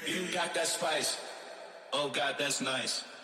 You got that spice. Oh God, that's nice.